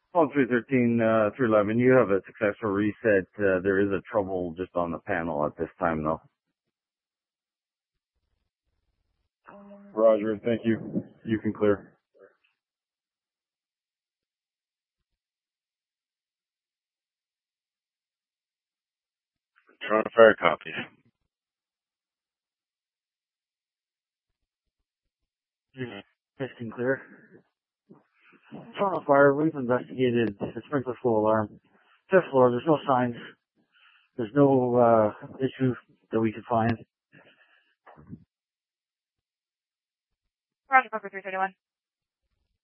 Phone 313, 311, you have a successful reset. There is a trouble just on the panel at this time, though. Roger, thank you. You can clear. Toronto Fire copies. Testing clear. Toronto Fire, we've investigated the sprinkler flow alarm. Fifth floor, there's no signs. There's no issue that we could find. Roger, Parker 331.